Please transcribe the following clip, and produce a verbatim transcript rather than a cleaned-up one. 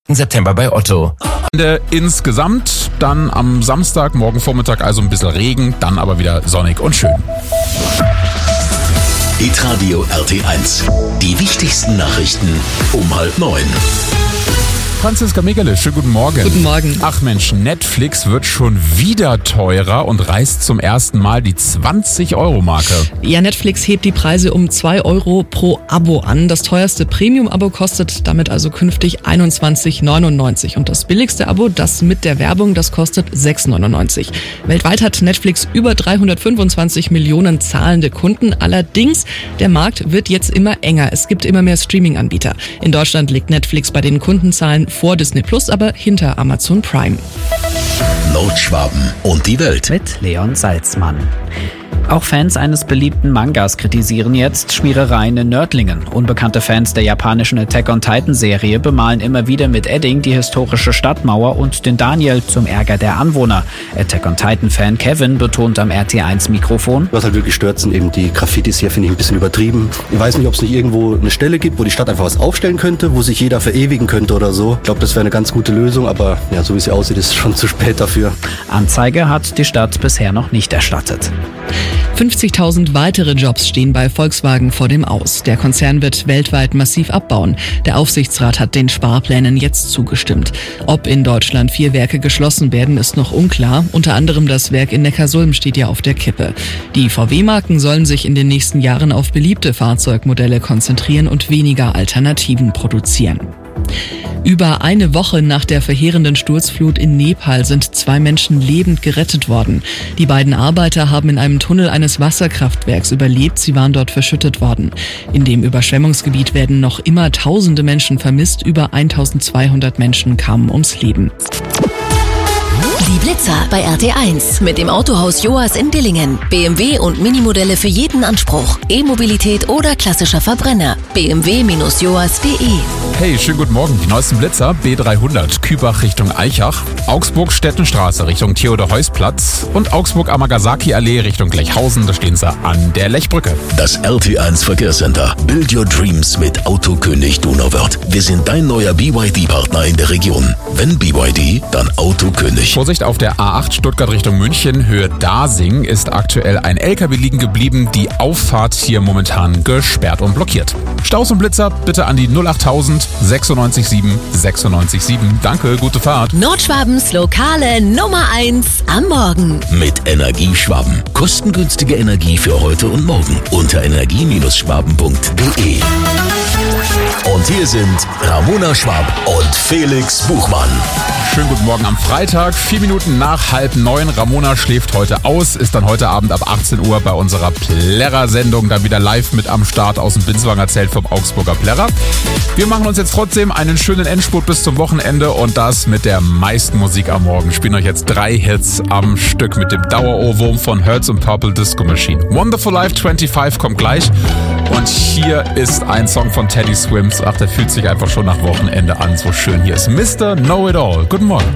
September bei Otto. Insgesamt dann am Samstag, morgen Vormittag also ein bisschen Regen, dann aber wieder sonnig und schön. Hitradio R T eins. Die wichtigsten Nachrichten um halb neun. Franziska Megele, schönen guten Morgen. Guten Morgen. Ach Mensch, Netflix wird schon wieder teurer und reißt zum ersten Mal die zwanzig-Euro-Marke. Ja, Netflix hebt die Preise um zwei Euro pro Abo an. Das teuerste Premium-Abo kostet damit also künftig einundzwanzig neunundneunzig. Und das billigste Abo, das mit der Werbung, das kostet sechs neunundneunzig. Weltweit hat Netflix über dreihundertfünfundzwanzig Millionen zahlende Kunden. Allerdings, der Markt wird jetzt immer enger. Es gibt immer mehr Streaming-Anbieter. In Deutschland liegt Netflix bei den Kundenzahlen vor Disney Plus, aber hinter Amazon Prime. Nordschwaben und die Welt. Mit Leon Salzmann. Auch Fans eines beliebten Mangas kritisieren jetzt Schmierereien in Nördlingen. Unbekannte Fans der japanischen Attack-on-Titan-Serie bemalen immer wieder mit Edding die historische Stadtmauer und den Daniel zum Ärger der Anwohner. Attack-on-Titan-Fan Kevin betont am R T eins Mikrofon: Was halt wirklich stört, sind eben die Graffitis hier, finde ich ein bisschen übertrieben. Ich weiß nicht, ob es nicht irgendwo eine Stelle gibt, wo die Stadt einfach was aufstellen könnte, wo sich jeder verewigen könnte oder so. Ich glaube, das wäre eine ganz gute Lösung, aber ja, so wie es hier aussieht, ist es schon zu spät dafür. Anzeige hat die Stadt bisher noch nicht erstattet. fünfzigtausend weitere Jobs stehen bei Volkswagen vor dem Aus. Der Konzern wird weltweit massiv abbauen. Der Aufsichtsrat hat den Sparplänen jetzt zugestimmt. Ob in Deutschland vier Werke geschlossen werden, ist noch unklar. Unter anderem das Werk in Neckarsulm steht ja auf der Kippe. Die V W-Marken sollen sich in den nächsten Jahren auf beliebte Fahrzeugmodelle konzentrieren und weniger Alternativen produzieren. Über eine Woche nach der verheerenden Sturzflut in Nepal sind zwei Menschen lebend gerettet worden. Die beiden Arbeiter haben in einem Tunnel eines Wasserkraftwerks überlebt. Sie waren dort verschüttet worden. In dem Überschwemmungsgebiet werden noch immer tausende Menschen vermisst. Über eintausendzweihundert Menschen kamen ums Leben. Die Blitzer bei R T eins mit dem Autohaus Joas in Dillingen. B M W und Minimodelle für jeden Anspruch. E-Mobilität oder klassischer Verbrenner. b m w Bindestrich joas punkt de. Hey, schönen guten Morgen. Die neuesten Blitzer: B dreihundert Kübach Richtung Eichach, Augsburg-Stettenstraße Richtung Theodor-Heuss-Platz und Augsburg-Amagasaki-Allee Richtung Lechhausen. Da stehen sie an der Lechbrücke. Das R T eins Verkehrscenter. Build your dreams mit Autokönig Donauwörth. Wir sind dein neuer B Y D-Partner in der Region. Wenn B Y D, dann Autokönig. Vorsicht auf der A acht Stuttgart Richtung München, Höhe Dasing, ist aktuell ein L K W liegen geblieben. Die Auffahrt hier momentan gesperrt und blockiert. Staus und Blitzer bitte an die null achttausend sechsundneunzig sieben sechsundneunzig sieben. Danke, gute Fahrt. Nordschwabens lokale Nummer eins am Morgen. Mit Energieschwaben. Kostengünstige Energie für heute und morgen. Unter energie schwaben punkt de. Und hier sind Ramona Schwab und Felix Buchmann. Schönen guten Morgen am Freitag, vier Minuten nach halb neun. Ramona schläft heute aus, ist dann heute Abend ab achtzehn Uhr bei unserer Plärrer-Sendung dann wieder live mit am Start aus dem Binswanger Zelt vom Augsburger Plärrer. Wir machen uns jetzt trotzdem einen schönen Endspurt bis zum Wochenende und das mit der meisten Musik am Morgen. Spielen euch jetzt drei Hits am Stück mit dem Dauerohrwurm von Hertz und Purple Disco Machine. Wonderful Life fünfundzwanzig kommt gleich und hier ist ein Song von Teddy Swims. Ach, der fühlt sich einfach schon nach Wochenende an, so schön. Hier ist Mister Know It All. Guten Morgen.